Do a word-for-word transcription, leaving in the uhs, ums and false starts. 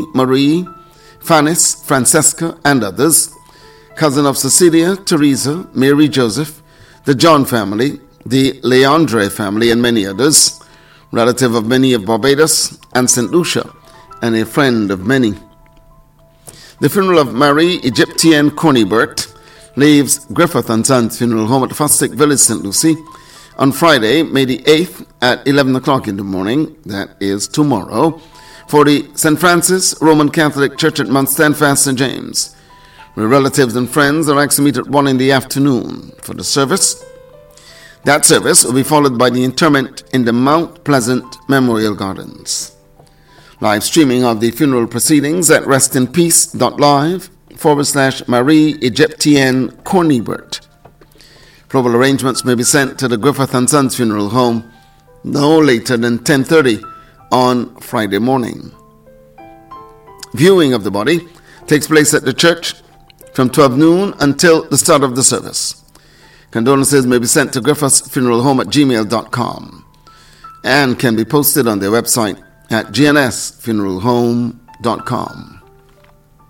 Marie, Fannis, Francesca, and others, cousin of Cecilia, Teresa, Mary Joseph, the John family, the Leandre family, and many others, relative of many of Barbados and Saint Lucia, and a friend of many. The funeral of Marie Egyptienne Cornibert leaves Griffith and Sons Funeral Home at Fosdick Village, Saint Lucie, on Friday, May the eighth at eleven o'clock in the morning, that is tomorrow, for the Saint Francis Roman Catholic Church at Mount Standfast, Saint James, where relatives and friends are asked to meet at one in the afternoon for the service. That service will be followed by the interment in the Mount Pleasant Memorial Gardens. Live streaming of the funeral proceedings at restinpeace.live forward slash Marie Egyptienne Cornibert. Global arrangements may be sent to the Griffith and Sons Funeral Home no later than ten thirty on Friday morning. Viewing of the body takes place at the church from twelve noon until the start of the service. Condolences may be sent to Griffith's Funeral Home at gmail dot com and can be posted on their website at g n s funeral home dot com.